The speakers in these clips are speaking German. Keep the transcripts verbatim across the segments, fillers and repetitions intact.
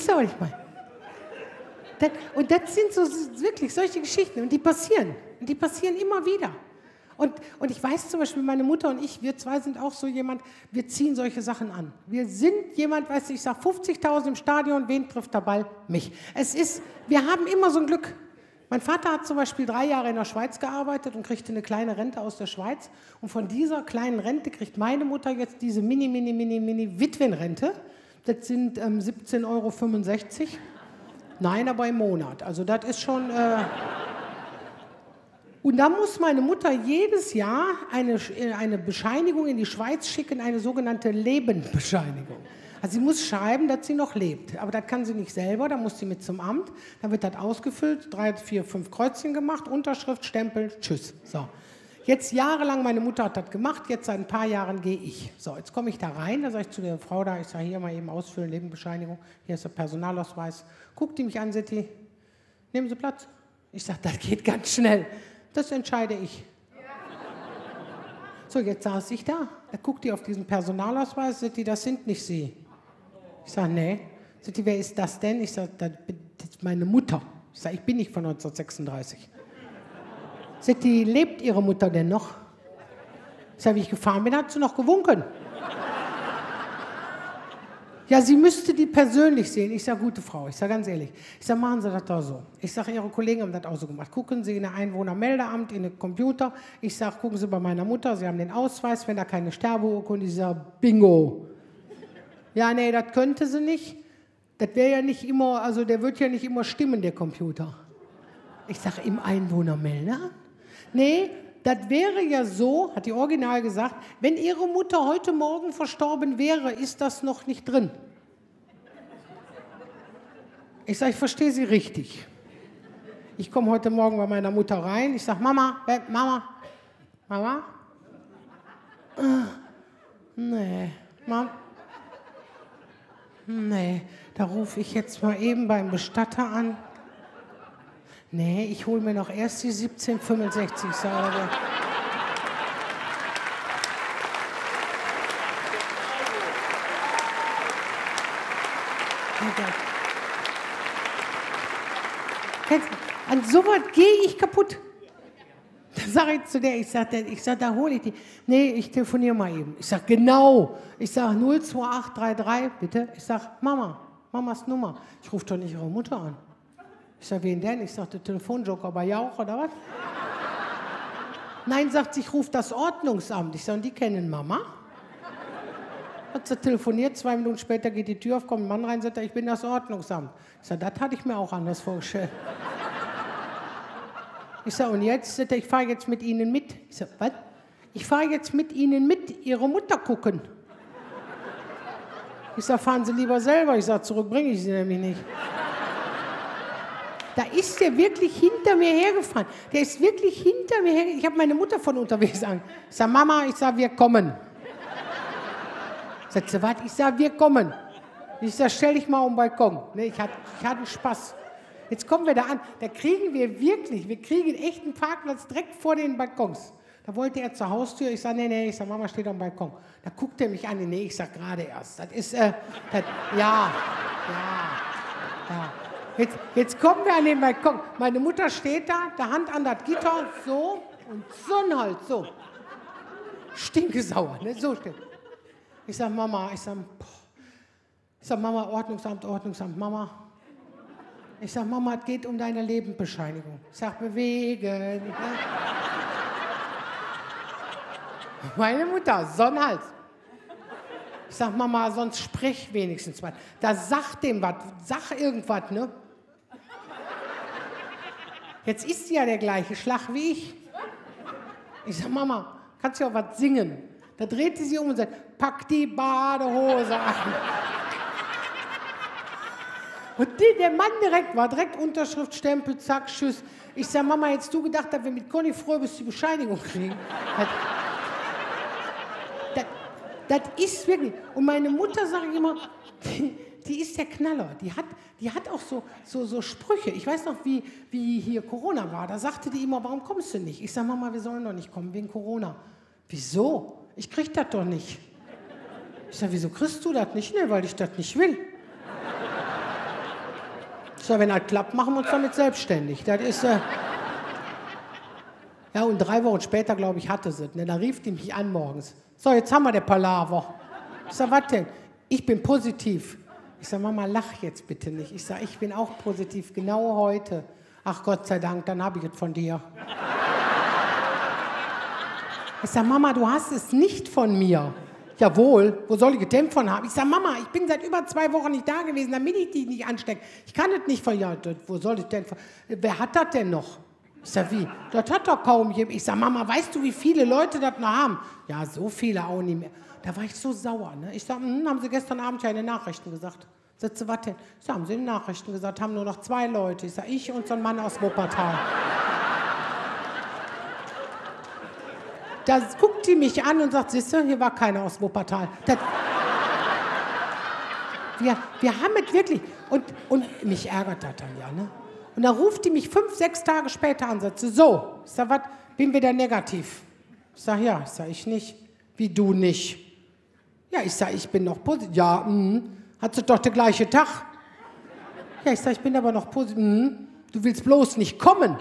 Verstehst du, was ich meine? Das, und das sind so wirklich solche Geschichten und die passieren. Und die passieren immer wieder. Und, und ich weiß zum Beispiel, meine Mutter und ich, wir zwei sind auch so jemand, wir ziehen solche Sachen an. Wir sind jemand, weißt du, ich sage fünfzigtausend im Stadion, wen trifft der Ball? Mich. Es ist, wir haben immer so ein Glück. Mein Vater hat zum Beispiel drei Jahre in der Schweiz gearbeitet und kriegte eine kleine Rente aus der Schweiz. Und von dieser kleinen Rente kriegt meine Mutter jetzt diese mini, mini, mini, mini Witwenrente. Das sind ähm, siebzehn Euro fünfundsechzig. Nein, aber im Monat. Also das ist schon... Äh Und da muss meine Mutter jedes Jahr eine, eine Bescheinigung in die Schweiz schicken, eine sogenannte Lebensbescheinigung. Also sie muss schreiben, dass sie noch lebt. Aber das kann sie nicht selber, da muss sie mit zum Amt. Dann wird das ausgefüllt, drei, vier, fünf Kreuzchen gemacht, Unterschrift, Stempel, tschüss. So. Jetzt jahrelang, meine Mutter hat das gemacht, jetzt seit ein paar Jahren gehe ich. So, jetzt komme ich da rein, da sage ich zu der Frau da, ich sage, hier mal eben ausfüllen, Lebensbescheinigung, hier ist der Personalausweis. Guckt die mich an, sagt die, nehmen Sie Platz. Ich sage, das geht ganz schnell. Das entscheide ich. So, jetzt saß ich da. Da guckt die auf diesen Personalausweis, sagt die, das sind nicht Sie. Ich sage, nee. Sagt die, wer ist das denn? Ich sage, das ist meine Mutter. Ich sage, ich bin nicht von neunzehnhundertsechsunddreißig. Sagt die, lebt Ihre Mutter denn noch? Ich sage, wie ich gefahren bin, hat sie noch gewunken. Ja, sie müsste die persönlich sehen. Ich sage, gute Frau, ich sage ganz ehrlich. Ich sage, machen Sie das doch so. Ich sage, Ihre Kollegen haben das auch so gemacht. Gucken Sie in ein Einwohnermeldeamt, in den Computer. Ich sage, gucken Sie bei meiner Mutter, Sie haben den Ausweis, wenn da keine Sterbeurkunde ist, ich sage, bingo. Ja, nee, das könnte sie nicht. Das wäre ja nicht immer, also der wird ja nicht immer stimmen, der Computer. Ich sage, im Einwohnermeldeamt? Nee, das wäre ja so, hat die Original gesagt, wenn Ihre Mutter heute Morgen verstorben wäre, ist das noch nicht drin. Ich sage, ich verstehe Sie richtig. Ich komme heute Morgen bei meiner Mutter rein, ich sage, Mama, äh, Mama, Mama? Äh, nee, Mama? Nee, da rufe ich jetzt mal eben beim Bestatter an. Nee, ich hole mir noch erst die siebzehn fünfundsechzig, sage ich. An sowas gehe ich kaputt. Da sage ich zu der, ich sage, ich sag, da hole ich die. Nee, ich telefoniere mal eben. Ich sage, genau. Ich sage, null zwei acht drei drei, bitte. Ich sage, Mama, Mamas Nummer. Ich rufe doch nicht Ihre Mutter an. Ich sage, wen denn? Ich sage, der Telefonjoker bei Jauch oder was? Nein, sagt sie, ich rufe das Ordnungsamt. Ich sage, die kennen Mama. Hat sie telefoniert, zwei Minuten später geht die Tür auf, kommt ein Mann rein, sagt er, ich bin das Ordnungsamt. Ich sage, das hatte ich mir auch anders vorgestellt. Ich sage, und jetzt? Sagt er, ich fahre jetzt mit Ihnen mit. Ich sage, was? Ich fahre jetzt mit Ihnen mit, Ihre Mutter gucken. Ich sage, fahren Sie lieber selber. Ich sage, zurück bringe ich Sie nämlich nicht. Da ist der wirklich hinter mir hergefahren. Der ist wirklich hinter mir hergefahren. Ich habe meine Mutter von unterwegs an. Ich sage, Mama, ich sage, wir kommen. Sagt sie, was? Ich sage, wir kommen. Ich sage, stell dich mal um den Balkon. Nee, ich hatte, ich hatte Spaß. Jetzt kommen wir da an. Da kriegen wir wirklich, wir kriegen echt einen Parkplatz direkt vor den Balkons. Da wollte er zur Haustür. Ich sage, nee, nee. Ich sage, Mama steht am Balkon. Da guckt er mich an. Nee, ich sage, gerade erst. Das ist, äh, das, ja, ja, ja. Jetzt, jetzt kommen wir an den Balkon. Meine Mutter steht da, der Hand an das Gitter, so und so halt, so. Stinkesauer, ne? So steht. Ich sag, Mama, ich sag, boah. Ich sag, Mama, Ordnungsamt, Ordnungsamt, Mama. Ich sag, Mama, es geht um deine Lebensbescheinigung. Ich sag, bewegen. Ne? Meine Mutter, so ein Hals. Ich sag, Mama, sonst sprich wenigstens was. Da sag dem was, sag irgendwas, ne? Jetzt ist sie ja der gleiche Schlag wie ich. Ich sag, Mama, kannst du auch was singen? Da dreht sie sich um und sagt, pack die Badehose an. Und die, der Mann direkt war, direkt Unterschrift, Stempel, zack, tschüss. Ich sag, Mama, hättest du gedacht, dass wir mit Conny Fröbis die Bescheinigung kriegen? Das, das, das ist wirklich. Und meine Mutter, sage ich immer, die, die ist der Knaller. Die hat, die hat auch so, so, so Sprüche. Ich weiß noch, wie, wie hier Corona war. Da sagte die immer, warum kommst du nicht? Ich sage, Mama, wir sollen doch nicht kommen, wegen Corona. Wieso? Ich krieg das doch nicht. Ich sage, wieso kriegst du das nicht? Ne, weil ich das nicht will. So, wenn das klappt, machen wir uns damit selbstständig. Das ist, äh ja, und drei Wochen später, glaube ich, hatte sie es. Ne? Da rief die mich an morgens. So, jetzt haben wir den Palaver. Ich sage, was denn? Ich bin positiv. Ich sage, Mama, lach jetzt bitte nicht. Ich sage, ich bin auch positiv, genau heute. Ach Gott sei Dank, dann habe ich es von dir. Ich sage, Mama, du hast es nicht von mir. Jawohl, wo soll ich es denn von haben? Ich sage, Mama, ich bin seit über zwei Wochen nicht da gewesen, damit ich dich nicht anstecke. Ich kann es nicht von, ja, wo soll ich denn von, wer hat das denn noch? Ich sage, wie? Das hat doch kaum jemand. Ich sage, Mama, weißt du, wie viele Leute das noch haben? Ja, so viele auch nicht mehr. Da war ich so sauer. Ne? Ich sage, hm, haben Sie gestern Abend ja in den Nachrichten gesagt. Sagt sie, was denn? Ich sage, haben Sie in den Nachrichten gesagt, haben nur noch zwei Leute. Ich sage, ich und so ein Mann aus Wuppertal. Da guckt die mich an und sagt, siehst du, hier war keiner aus Wuppertal. Das, wir, wir haben es wirklich. Und, und mich ärgert das dann ja. Ne? Und dann ruft die mich fünf, sechs Tage später an und sagt, so, ich sage, was, bin wieder negativ. Ich sage, ja, ich sage, ich nicht. Wie, du nicht? Ja, ich sage, ich bin noch positiv. Ja, mh, hat sie doch der gleiche Tag. Ja, ich sage, ich bin aber noch positiv. Mh, du willst bloß nicht kommen.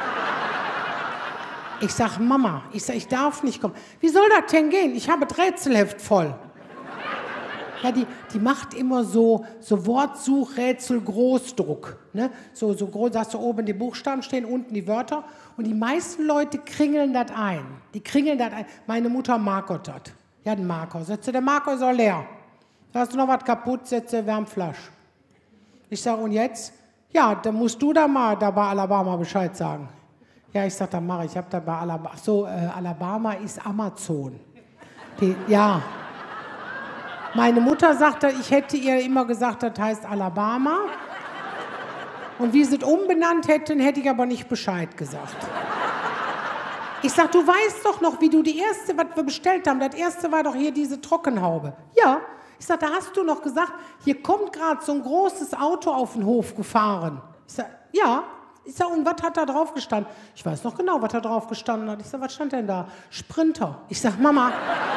Ich sage, Mama, ich sage, ich darf nicht kommen. Wie soll das denn gehen? Ich habe das Rätselheft voll. Ja, die, die macht immer so, so Wortsuchrätsel Großdruck. Ne? So, so groß, hast du oben die Buchstaben stehen, unten die Wörter. Und die meisten Leute kringeln das ein. Die kringeln das ein. Meine Mutter markert das. Ja, den Marker. Setze, der Marker ist auch leer. Hast du noch was kaputt, setze Wärmflasch. Ich sage, und jetzt? Ja, dann musst du da mal da bei Alabama Bescheid sagen. Ja, ich sage, dann mache ich. Ich habe da bei Alabama. So, äh, Alabama ist Amazon. Die, ja. Meine Mutter sagte, ich hätte ihr immer gesagt, das heißt Alabama. Und wie sie es umbenannt hätten, hätte ich aber nicht Bescheid gesagt. Ich sag, du weißt doch noch, wie du die erste, was wir bestellt haben, das erste war doch hier diese Trockenhaube. Ja. Ich sag, da hast du noch gesagt, hier kommt gerade so ein großes Auto auf den Hof gefahren. Ich sag, ja. Ich sag, und was hat da drauf gestanden? Ich weiß noch genau, was da drauf gestanden hat. Ich sag, was stand denn da? Sprinter. Ich sag, Mama,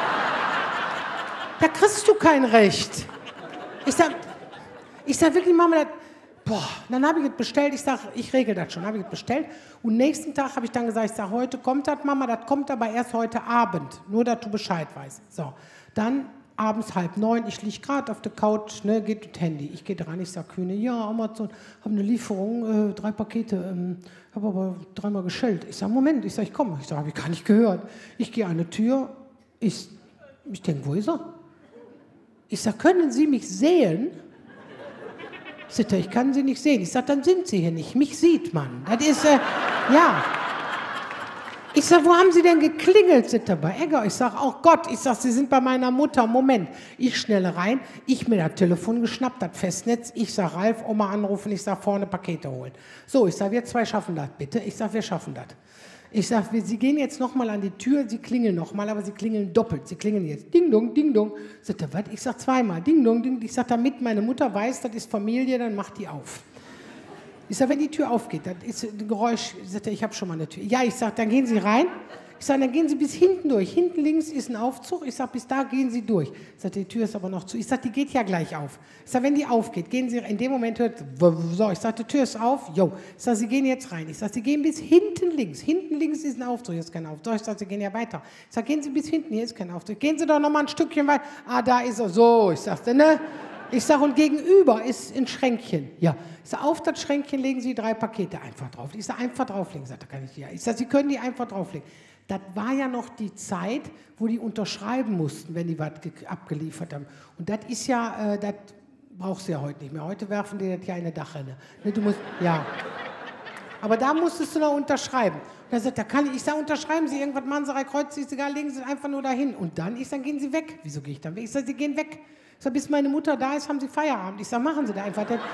da kriegst du kein Recht. Ich sag, ich sag wirklich, Mama, das, boah, dann habe ich es bestellt. Ich sag, ich regel das schon. Habe ich es bestellt. Und nächsten Tag habe ich dann gesagt, ich sag, heute kommt das, Mama, das kommt aber erst heute Abend. Nur, dass du Bescheid weißt. So, dann abends halb neun, ich liege gerade auf der Couch, ne, geht das Handy. Ich gehe dran, ich sage, Kühne, ja, Amazon, habe eine Lieferung, äh, drei Pakete, ähm, habe aber dreimal geschellt. Ich sage, Moment, ich sage, ich komme. Ich sage, habe ich gar nicht gehört. Ich gehe an die Tür, ich, ich denke, wo ist er? Ich sage, können Sie mich sehen? Ich sage, ich kann Sie nicht sehen. Ich sage, dann sind Sie hier nicht. Mich sieht man. Das ist, äh, ja. Ich sage, wo haben Sie denn geklingelt? Sind da bei Egger? Ich sage, oh Gott, ich sage, Sie sind bei meiner Mutter. Moment, ich schnell rein, ich mir das Telefon geschnappt, das Festnetz. Ich sage, Ralf, Oma anrufen, ich sage, vorne Pakete holen. So, ich sage, wir zwei schaffen das, bitte. Ich sage, wir schaffen das. Ich sage, Sie gehen jetzt nochmal an die Tür, Sie klingeln nochmal, aber Sie klingeln doppelt. Sie klingeln jetzt Ding Dong, Ding Dong. Sagt er, was? Ich sage zweimal, Ding Dong, Ding. Ich sage, damit meine Mutter weiß, das ist Familie, dann macht die auf. Ich sage, wenn die Tür aufgeht, dann ist ein Geräusch. Sagt er, ich habe schon mal eine Tür. Ja, ich sage, dann gehen Sie rein. Ich sage, dann gehen Sie bis hinten durch. Hinten links ist ein Aufzug. Ich sage, bis da gehen Sie durch. Ich sage, die Tür ist aber noch zu. Ich sage, die geht ja gleich auf. Ich sage, wenn die aufgeht, gehen Sie, in dem Moment hört, so, ich sage, die Tür ist auf. Jo. Ich sage, Sie gehen jetzt rein. Ich sage, Sie gehen bis hinten links. Hinten links ist ein Aufzug, hier ist kein Aufzug. Ich sage, Sie gehen ja weiter. Ich sage, gehen Sie bis hinten, hier ist kein Aufzug. Gehen Sie doch noch mal ein Stückchen weiter. Ah, da ist er. So, ich sage, ne? Ich sage, und gegenüber ist ein Schränkchen. Ja. Ich sage, auf das Schränkchen legen Sie drei Pakete einfach drauf. Ich sage, einfach drauflegen. Sagt er, kann ich ja. Ich sage, Sie können die einfach drauflegen. Das war ja noch die Zeit, wo die unterschreiben mussten, wenn die was abgeliefert haben. Und das ist ja, äh, das brauchst du ja heute nicht mehr. Heute werfen die das ja in eine Dachrinne. Ne, du musst, ja. Aber da musstest du noch unterschreiben. Und er sagt, da kann ich, ich sage, unterschreiben Sie irgendwas, machen Sie drei Kreuze, ist egal, legen Sie einfach nur dahin. Und dann, ich sage, gehen Sie weg. Wieso gehe ich dann weg? Ich sage, Sie gehen weg. Ich sage, bis meine Mutter da ist, haben Sie Feierabend. Ich sage, machen Sie da einfach. Das,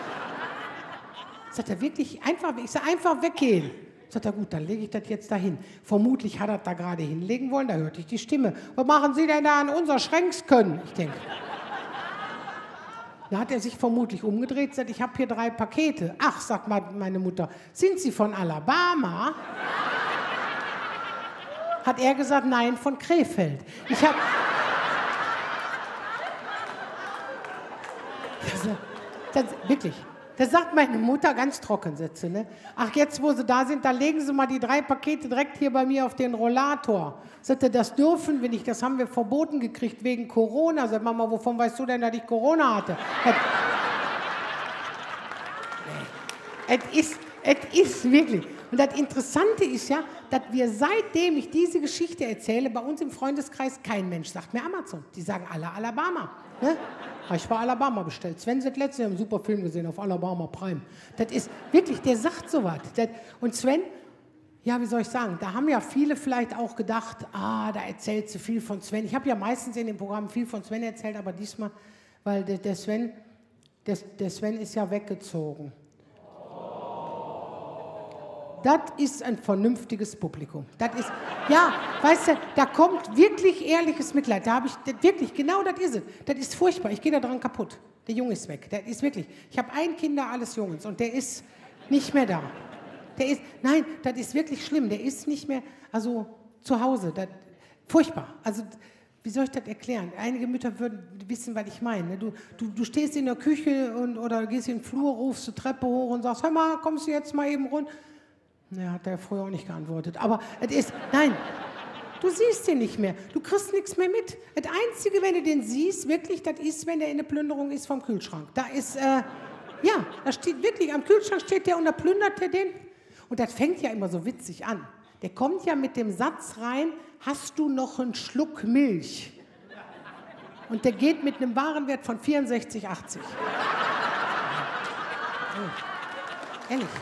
sagt er, wirklich einfach, ich sage, einfach weggehen. Sagt er, gut, dann lege ich das jetzt dahin. Vermutlich hat er da gerade hinlegen wollen, da hörte ich die Stimme. Was machen Sie denn da an unser Schränkskönnen? Ich denke. Da hat er sich vermutlich umgedreht, sagt, ich habe hier drei Pakete. Ach, sagt meine Mutter, sind Sie von Alabama? Hat er gesagt, nein, von Krefeld. Ich habe... Das, das, wirklich. da sagt meine Mutter ganz Trockensätze. Ne? Ach, jetzt, wo Sie da sind, da legen Sie mal die drei Pakete direkt hier bei mir auf den Rollator. Sagt er, das dürfen wir nicht, das haben wir verboten gekriegt wegen Corona. Sagt Mama, wovon weißt du denn, dass ich Corona hatte? Es ist, es ist wirklich. Und das Interessante ist ja, dass wir seitdem ich diese Geschichte erzähle, bei uns im Freundeskreis kein Mensch sagt mehr Amazon. Die sagen alle Alabama. Ne? Ich war Alabama bestellt. Sven hat letztens einen super Film gesehen auf Alabama Prime. Das ist wirklich, der sagt sowas. Und Sven, ja, wie soll ich sagen, da haben ja viele vielleicht auch gedacht, ah, da erzählt sie viel von Sven. Ich habe ja meistens in den Programmen viel von Sven erzählt, aber diesmal, weil der, der, Sven, der, der Sven ist ja weggezogen. Das ist ein vernünftiges Publikum. Das ist, ja, weißt du, da kommt wirklich ehrliches Mitleid. Da habe ich, das, wirklich, genau das ist es. Das ist furchtbar. Ich gehe da dran kaputt. Der Junge ist weg. Der ist wirklich, ich habe ein Kind da, alles Jungs, und der ist nicht mehr da. Der ist, nein, das ist wirklich schlimm. Der ist nicht mehr, also zu Hause. Das, furchtbar. Also, wie soll ich das erklären? Einige Mütter würden wissen, was ich meine. Du, du, du stehst in der Küche und, oder gehst in den Flur, rufst die Treppe hoch und sagst, hör mal, kommst du jetzt mal eben runter? Naja, hat er früher auch nicht geantwortet. Aber es ist, nein, du siehst den nicht mehr. Du kriegst nichts mehr mit. Das Einzige, wenn du den siehst, wirklich, das ist, wenn der in der Plünderung ist vom Kühlschrank. Da ist, äh, ja, da steht wirklich, am Kühlschrank steht der und da plündert der den. Und das fängt ja immer so witzig an. Der kommt ja mit dem Satz rein, hast du noch einen Schluck Milch? Und der geht mit einem Warenwert von vierundsechzig achtzig. Oh, ehrlich.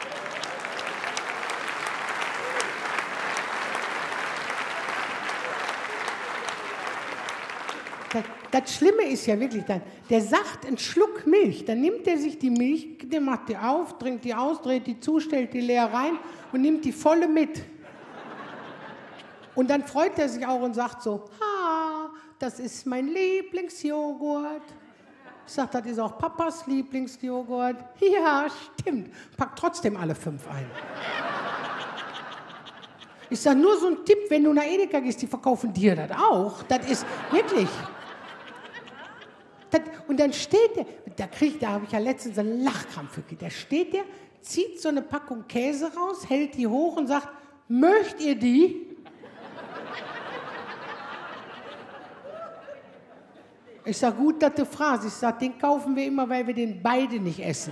Das, das Schlimme ist ja wirklich dann, der sagt einen Schluck Milch, dann nimmt er sich die Milch, der macht die auf, trinkt die aus, dreht die zu, stellt die leer rein und nimmt die volle mit. Und dann freut er sich auch und sagt so, ha, das ist mein Lieblingsjoghurt. Ich sage, das ist auch Papas Lieblingsjoghurt. Ja, stimmt. Pack trotzdem alle fünf ein. Ich sage, nur so ein Tipp, wenn du nach Edeka gehst, die verkaufen dir das auch. Das ist wirklich... Das, und dann steht der, da, krieg, da habe ich ja letztens einen Lachkrampf gekriegt, da steht der, zieht so eine Packung Käse raus, hält die hoch und sagt, möchtet ihr die? Ich sage, gut, dass du fragst. Ich sage, den kaufen wir immer, weil wir den beide nicht essen.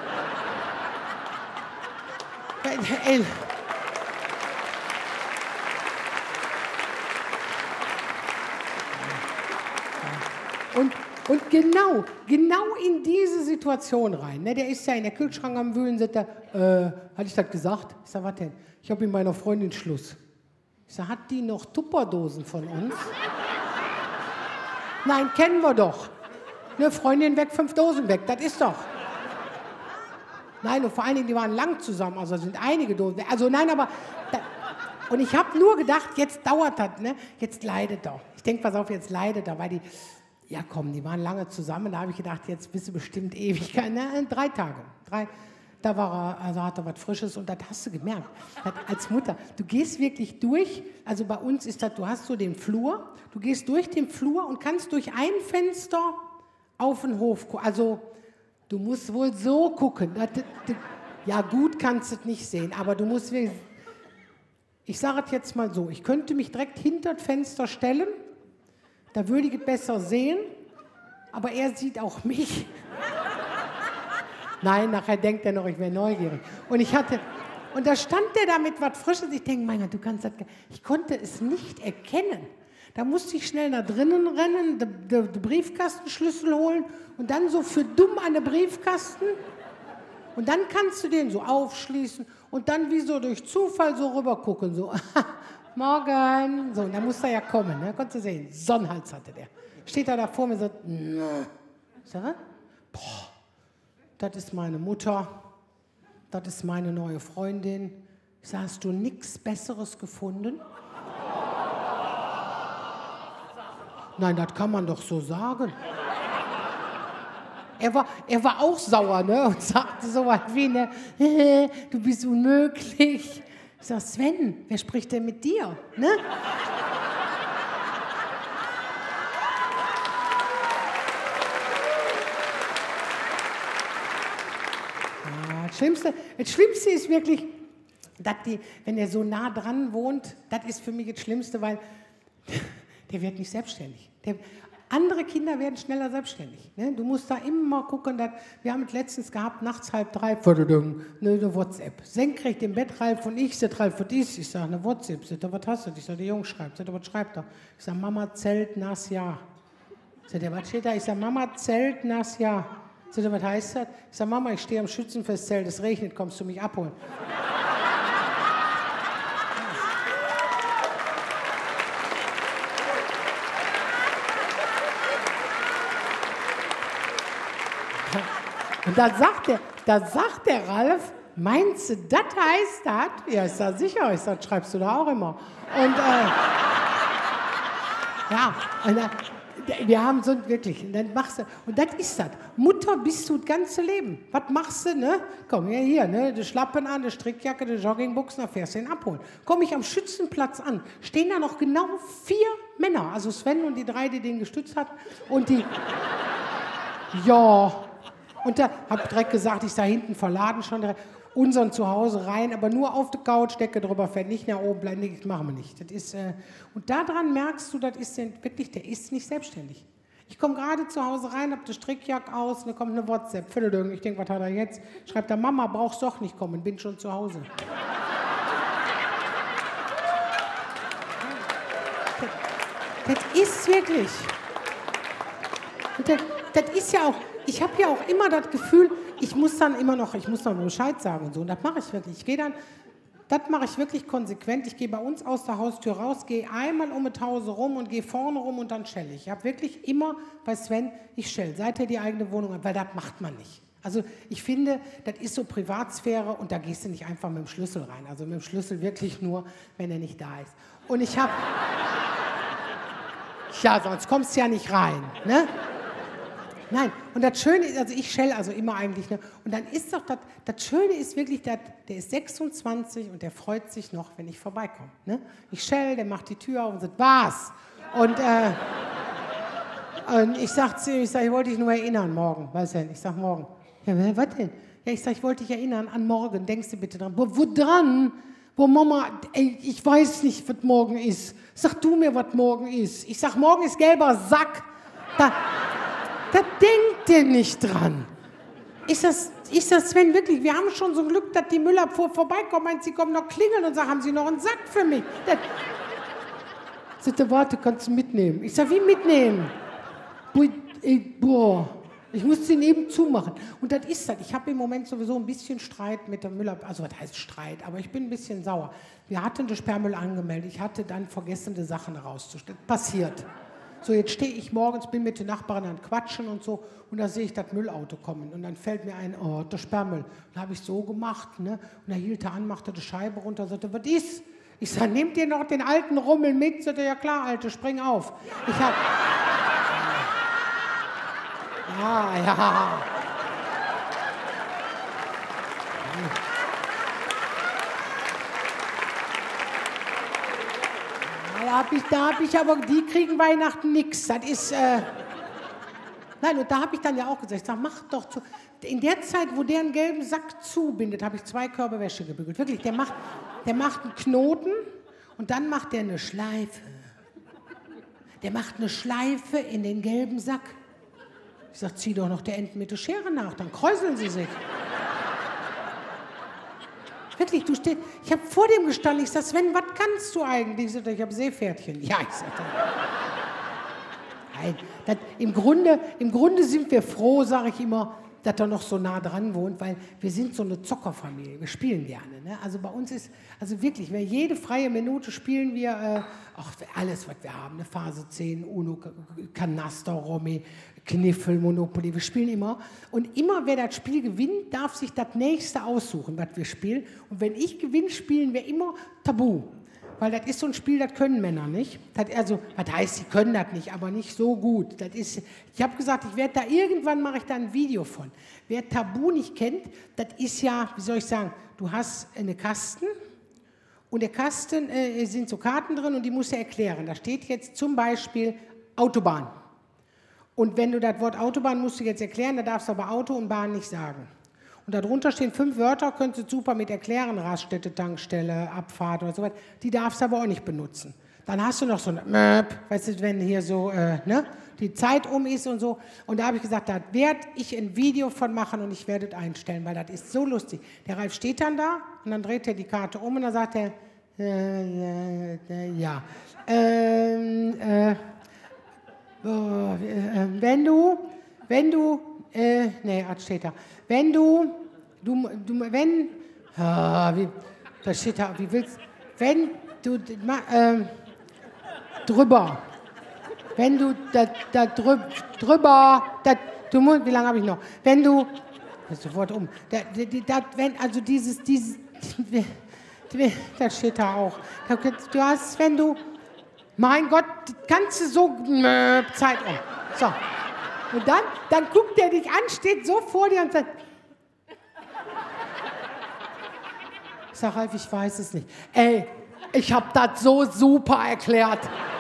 Und, und genau, genau in diese Situation rein. Ne, der ist ja in der Kühlschrank am Wühlen, sagt er, äh, hatte ich das gesagt? Ich sage, was denn? Ich habe mit meiner Freundin Schluss. Ich sage, hat die noch Tupperdosen von uns? Nein, kennen wir doch. Eine Freundin weg, fünf Dosen weg, das ist doch. Nein, und vor allen Dingen, die waren lang zusammen, also sind einige Dosen. Also nein, aber... Da, und ich habe nur gedacht, jetzt dauert das, ne? Jetzt leidet er. Ich denke, pass auf, jetzt leidet er, weil die... Ja komm, die waren lange zusammen, da habe ich gedacht, jetzt bist du bestimmt ewig. Ne? Drei Tage. Drei, da war er, also hat er was Frisches und das hast du gemerkt. Das, als Mutter, du gehst wirklich durch, also bei uns ist das, du hast so den Flur, du gehst durch den Flur und kannst durch ein Fenster auf den Hof gucken. Also du musst wohl so gucken. Das, das, das, ja gut kannst du es nicht sehen, aber du musst wirklich, ich sage es jetzt mal so, ich könnte mich direkt hinter das Fenster stellen, da würde ich es besser sehen, aber er sieht auch mich. Nein, nachher denkt er noch, ich wäre neugierig. Und ich hatte, und da stand der da mit was Frisches. Ich denke, mein Gott, du kannst das, ich konnte es nicht erkennen. Da musste ich schnell nach drinnen rennen, den Briefkastenschlüssel holen und dann so für dumm an den Briefkasten. Und dann kannst du den so aufschließen und dann wie so durch Zufall so rüber gucken, so. Morgen. So, und da musste er ja kommen, ne? Konntest du sehen. Sonnenhals hatte der. Steht er da vor mir und sagt, Nö. Ich sage, boah, das ist meine Mutter, das ist meine neue Freundin. Ich sage, hast du nichts Besseres gefunden? Nein, das kann man doch so sagen. Er war, er war auch sauer, ne? Und sagte so was wie, ne, du bist unmöglich. Ich sage, Sven, wer spricht denn mit dir? Ne? das Schlimmste, das Schlimmste ist wirklich, dass die, wenn er so nah dran wohnt, das ist für mich das Schlimmste, weil der wird nicht selbstständig. Der, andere Kinder werden schneller selbstständig. Ne? Du musst da immer gucken, dass, wir haben es letztens gehabt, nachts halb drei, ne, eine WhatsApp. Senkrecht im Bett, Ralf und ich, sagt Ralf, was ist? Ich sage, eine WhatsApp. Sagt er, was hast du? Ich sage, der Junge schreibt. Sagt er, was schreibt er? Ich sage, Mama, Zelt, nass, ja. Sagt er, was steht da? Ich sage, Mama, Zelt, nass, ja. Sagt er, was heißt das? Ich sage, Mama, ich stehe am Schützenfestzelt, es regnet, kommst du mich abholen? Und da sagt der, da sagt der Ralf, meinst du, das heißt das? Ja, ist das sicher. Ich sage, schreibst du da auch immer. Und äh, ja, und, äh, wir haben so wirklich, und dann machst du, und das ist das. Mutter bist du das ganze Leben. Was machst du, ne? Komm, hier, hier, ne? Die Schlappen an, die Strickjacke, die Joggingbuchsen, da fährst du ihn abholen. Komm ich am Schützenplatz an, stehen da noch genau vier Männer, also Sven und die drei, die den gestützt hatten, und die, ja, und da hab ich direkt gesagt, ich sah hinten verladen schon direkt, unseren zu Hause rein, aber nur auf die Couch, Decke drüber fällt, nicht nach oben bleiben, das machen wir nicht. Das ist, äh, und daran merkst du, das ist wirklich, der ist nicht selbstständig. Ich komme gerade zu Hause rein, hab die Strickjacke aus, und dann kommt eine WhatsApp, Vierteldögen, ich denke, was hat er jetzt? Schreibt er, Mama, brauchst doch nicht kommen, bin schon zu Hause. Das, das ist wirklich, das, das ist ja auch, ich habe ja auch immer das Gefühl, ich muss dann immer noch, ich muss noch Bescheid sagen und so. Und das mache ich wirklich. Ich gehe dann, das mache ich wirklich konsequent. Ich gehe bei uns aus der Haustür raus, gehe einmal um das Haus rum und gehe vorne rum und dann schelle ich. Ich habe wirklich immer bei Sven, ich schelle, seit er die eigene Wohnung hat, weil das macht man nicht. Also ich finde, das ist so Privatsphäre und da gehst du nicht einfach mit dem Schlüssel rein. Also mit dem Schlüssel wirklich nur, wenn er nicht da ist. Und ich habe, ja, sonst kommst du ja nicht rein, ne? Nein, und das Schöne ist, also ich schell also immer eigentlich, ne? Und dann ist doch, das, das Schöne ist wirklich, dat, der ist sechsundzwanzig und der freut sich noch, wenn ich vorbeikomme. Ne? Ich schell, der macht die Tür auf und sagt, was? Und, äh, und ich sag zu ihm, ich sag, ich wollte dich nur erinnern, morgen, weißt du, ich sag morgen. Ja, was denn? Ja, ich sag, ich wollte dich erinnern an morgen, denkst du bitte dran. Wo, wo dran? Wo Mama, ey, ich weiß nicht, was morgen ist. Sag du mir, was morgen ist. Ich sag, morgen ist gelber Sack. Da, Da denkt ihr nicht dran. Ist das, ist das, Sven, wirklich, wir haben schon so ein Glück, dass die Müllabfuhr vorbeikommt, meint, sie kommen noch klingeln und sagen, haben Sie noch einen Sack für mich? Das, sagt er, warte, kannst du mitnehmen. Ich sag, wie mitnehmen? Boah, ey, boah, ich muss den eben zumachen. Und das ist das. Ich habe im Moment sowieso ein bisschen Streit mit der Müllabfuhr, also was heißt Streit, aber ich bin ein bisschen sauer. Wir hatten den Sperrmüll angemeldet, ich hatte dann vergessen, die Sachen rauszustellen. Passiert. So, jetzt stehe ich morgens, bin mit den Nachbarn an Quatschen und so, und da sehe ich das Müllauto kommen. Und dann fällt mir ein, oh, der Sperrmüll. Und habe ich so gemacht, ne? Und er hielt er an, machte die Scheibe runter und sagte, was ist? Ich sage, nehmt ihr noch den alten Rummel mit? Sagt er, ja klar, Alte, spring auf. Ich habe... Ja, ja. Da habe ich, da hab ich aber, die kriegen Weihnachten nichts. Das ist, äh nein, und da habe ich dann ja auch gesagt, ich sag, mach doch zu. In der Zeit, wo der einen gelben Sack zubindet, habe ich zwei Körbe Wäsche gebügelt. Wirklich, der macht, der macht einen Knoten und dann macht der eine Schleife. Der macht eine Schleife in den gelben Sack. Ich sag, zieh doch noch der Enten mit der Schere nach, dann kräuseln sie sich. Wirklich, du stehst, ich habe vor dem gestanden, ich sag, Sven, was kannst du eigentlich? Ich sag, ich habe Seepferdchen. Ja, ich sag, nein, das, im, Grunde, im Grunde sind wir froh, sage ich immer, dass er noch so nah dran wohnt, weil wir sind so eine Zockerfamilie, wir spielen gerne. Ne? Also bei uns ist, also wirklich, jede freie Minute spielen wir, äh, ach, alles, was wir haben, eine Phase zehn, Uno, Kanaster, Romy, Kniffel, Monopoly, wir spielen immer. Und immer, wer das Spiel gewinnt, darf sich das nächste aussuchen, was wir spielen. Und wenn ich gewinne, spielen wir immer Tabu. Weil das ist so ein Spiel, das können Männer nicht. Das, also, was heißt, sie können das nicht, aber nicht so gut. Das ist, ich habe gesagt, ich werde da, irgendwann mache ich da ein Video von. Wer Tabu nicht kennt, das ist ja, wie soll ich sagen, du hast eine Kasten und der Kasten äh, sind so Karten drin und die musst du erklären. Da steht jetzt zum Beispiel Autobahn. Und wenn du das Wort Autobahn musst du jetzt erklären, da darfst du aber Auto und Bahn nicht sagen. Und darunter stehen fünf Wörter, könntest du super mit erklären, Raststätte, Tankstelle, Abfahrt oder so weiter. Die darfst du aber auch nicht benutzen. Dann hast du noch so ein Möp, weißt du, wenn hier so, äh, ne, die Zeit um ist und so. Und da habe ich gesagt, da werde ich ein Video von machen und ich werde es einstellen, weil das ist so lustig. Der Ralf steht dann da und dann dreht er die Karte um und dann sagt er, äh, äh, äh, ja, ähm, äh, oh, äh, wenn du, wenn du, äh, nee, das steht da, wenn du, du, du wenn, ah, wie, das steht da, wie willst, wenn du, äh, drüber, wenn du da, da drüb, drüber, da, du musst, wie lange habe ich noch, wenn du, das ist sofort um, da, da, da, wenn, also dieses, dieses, das steht da auch, du hast, wenn du, mein Gott, kannst du so, äh, Zeit um, so. Und dann, dann guckt er dich an, steht so vor dir und sagt, ich sag, Ralf, ich weiß es nicht. Ey, ich hab das so super erklärt.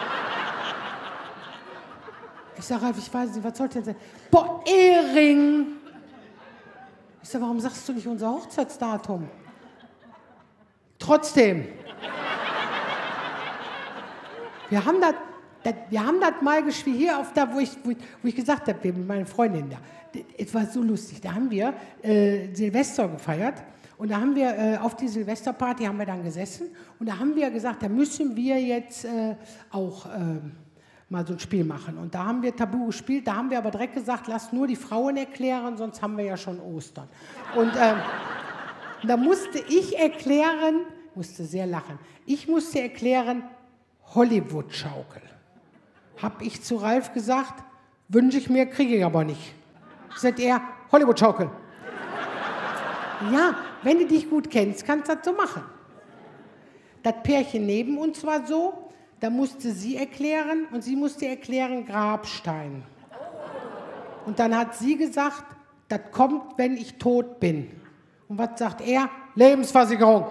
Ich sag, Ralf, ich weiß nicht, was soll denn sein? Boah, Ehring. Ich sag, warum sagst du nicht unser Hochzeitsdatum? Trotzdem. Wir haben das, das, wir haben das mal gespielt, hier auf da, wo ich, wo ich, wo ich gesagt habe, mit meiner Freundin da. Es war so lustig, da haben wir äh, Silvester gefeiert und da haben wir äh, auf die Silvesterparty haben wir dann gesessen und da haben wir gesagt, da müssen wir jetzt äh, auch äh, mal so ein Spiel machen. Und da haben wir Tabu gespielt, da haben wir aber direkt gesagt, lass nur die Frauen erklären, sonst haben wir ja schon Ostern. Und ähm, da musste ich erklären, musste sehr lachen, ich musste erklären, Hollywood-Schaukel. Hab ich zu Ralf gesagt, wünsche ich mir, kriege ich aber nicht. Sagt er, Hollywood-Schaukel. Ja, wenn du dich gut kennst, kannst du das so machen. Das Pärchen neben uns war so, da musste sie erklären und sie musste erklären Grabstein. Und dann hat sie gesagt, das kommt, wenn ich tot bin. Und was sagt er? Lebensversicherung.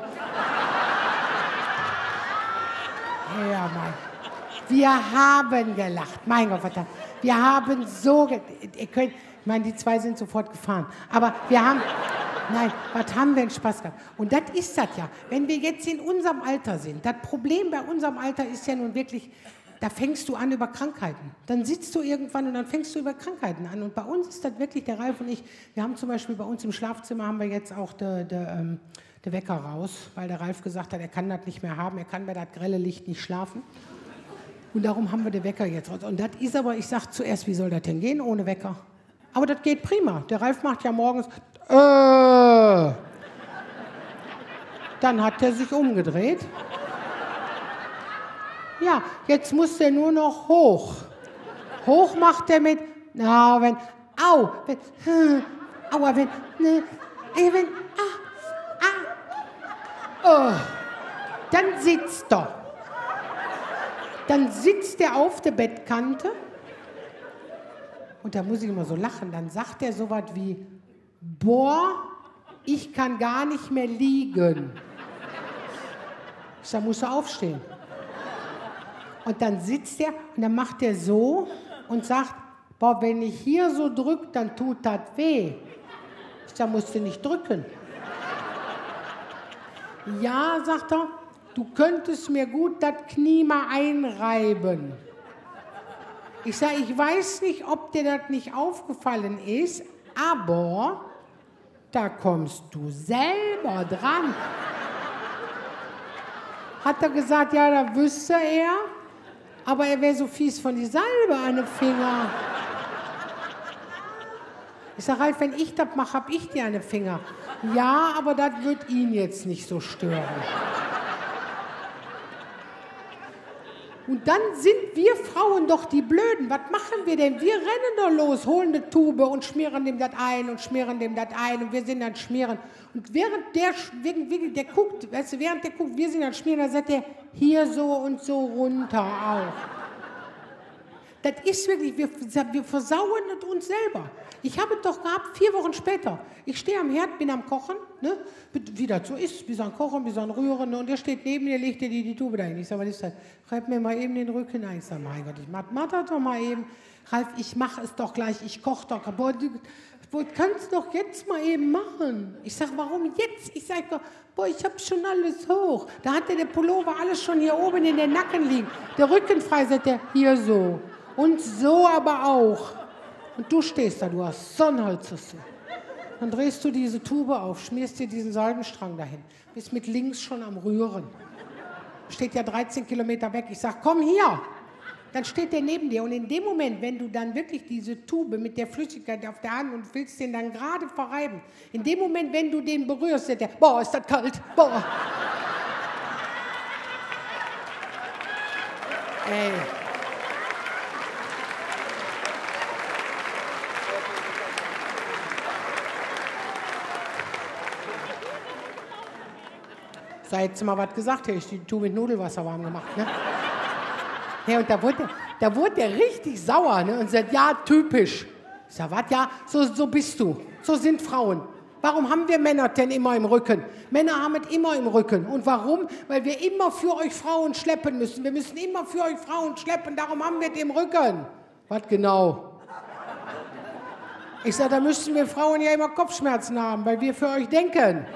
Ja, Mann. Wir haben gelacht. Mein Gott, verdammt. Wir haben so ge ihr könnt, ich meine, die zwei sind sofort gefahren. Aber wir haben, nein, was haben wir denn Spaß gehabt? Und das ist das ja. Wenn wir jetzt in unserem Alter sind, das Problem bei unserem Alter ist ja nun wirklich, da fängst du an über Krankheiten. Dann sitzt du irgendwann und dann fängst du über Krankheiten an. Und bei uns ist das wirklich, der Ralf und ich, wir haben zum Beispiel bei uns im Schlafzimmer haben wir jetzt auch der de, ähm, de Wecker raus, weil der Ralf gesagt hat, er kann das nicht mehr haben, er kann bei das grelle Licht nicht schlafen. Und darum haben wir den Wecker jetzt raus. Und das ist aber, ich sage zuerst, wie soll das denn gehen ohne Wecker? Aber das geht prima. Der Ralf macht ja morgens, äh. Dann hat er sich umgedreht. Ja, jetzt muss er nur noch hoch. Hoch macht er mit, na, wenn, au, wenn, hm, aua, wenn, ne, wenn, ah, ah, oh. Dann sitzt er. Dann sitzt er auf der Bettkante und da muss ich immer so lachen. Dann sagt er so was wie, boah, ich kann gar nicht mehr liegen. Ich sag, muss er aufstehen. Und dann sitzt er und dann macht er so und sagt, boah, wenn ich hier so drücke, dann tut das weh. Ich sag, musst du nicht drücken. Ja, sagt er, du könntest mir gut das Knie mal einreiben. Ich sage, ich weiß nicht, ob dir das nicht aufgefallen ist, aber da kommst du selber dran. Hat er gesagt, ja, da wüsste er, aber er wäre so fies von die Salbe an den Finger. Ich sage, Ralf, wenn ich das mache, habe ich dir eine Finger. Ja, aber das wird ihn jetzt nicht so stören. Und dann sind wir Frauen doch die Blöden. Was machen wir denn? Wir rennen doch los, holen eine Tube und schmieren dem das ein und schmieren dem das ein und wir sind dann schmieren. Und während der, während der guckt, weißt du, während der guckt, wir sind dann schmieren, dann sagt er hier so und so runter auch. Das ist wirklich, wir, wir versauen es uns selber. Ich habe es doch gehabt, vier Wochen später. Ich stehe am Herd, bin am Kochen, ne? Wie das so ist, wie so ein Kochen, wie so ein Rühren. Ne? Und der steht neben mir, legt dir die, die Tube dahin. Ich sage, was ist das? Reib mir mal eben den Rücken ein. Ich sage, mein Gott, ich mach, mach das doch mal eben. Ralf, ich mache es doch gleich, ich koche doch. Boah, kannst du doch jetzt mal eben machen. Ich sage, warum jetzt? Ich sage doch, boah, ich habe schon alles hoch. Da hatte der Pullover alles schon hier oben in den Nacken liegen. Der Rücken frei, sagt er, hier so. Und so aber auch. Und du stehst da, du hast Sonnenholz. Dann drehst du diese Tube auf, schmierst dir diesen Salbenstrang dahin. Bist mit links schon am Rühren. Steht ja dreizehn Kilometer weg. Ich sage, komm hier. Dann steht der neben dir und in dem Moment, wenn du dann wirklich diese Tube mit der Flüssigkeit auf der Hand und willst den dann gerade verreiben, in dem Moment, wenn du den berührst, sagt der, boah, ist das kalt, boah. Ey. Da hättest du mal was gesagt, hätte ich die Tube mit Nudelwasser warm gemacht, ne? Ja, und da wurde, der, da wurde der richtig sauer, ne? Und sagt, ja, typisch. Ich sag, was, ja, so, so bist du. So sind Frauen. Warum haben wir Männer denn immer im Rücken? Männer haben es immer im Rücken. Und warum? Weil wir immer für euch Frauen schleppen müssen. Wir müssen immer für euch Frauen schleppen, darum haben wir es im Rücken. Was genau? Ich sag, da müssten wir Frauen ja immer Kopfschmerzen haben, weil wir für euch denken.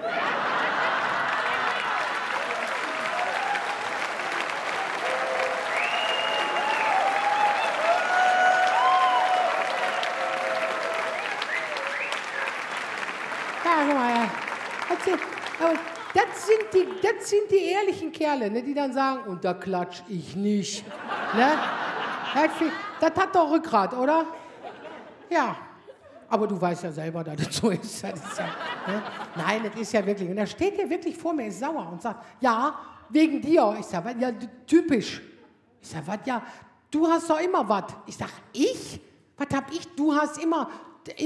Das sind, die, das sind die ehrlichen Kerle, ne, die dann sagen, und da klatsch ich nicht. Ne? Das hat doch Rückgrat, oder? Ja. Aber du weißt ja selber, dass das so ist. Das ist ja, ne? Nein, das ist ja wirklich. Und da steht er wirklich vor mir, ist sauer und sagt, ja, wegen dir. Ich sag, ja, typisch. Ich sag, was, ja, du hast doch immer was. Ich sag, ich? Was hab ich? Du hast immer,